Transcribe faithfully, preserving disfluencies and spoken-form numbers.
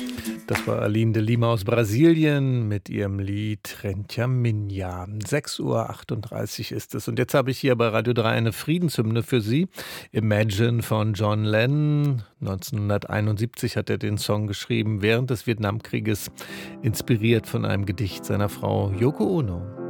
Das war Aline de Lima aus Brasilien mit ihrem Lied Rentia Minha. sechs Uhr achtunddreißig ist es. Und jetzt habe ich hier bei Radio drei eine Friedenshymne für Sie. Imagine von John Lennon. neunzehnhunderteinundsiebzig hat er den Song geschrieben, während des Vietnamkrieges, inspiriert von einem Gedicht seiner Frau Yoko Ono.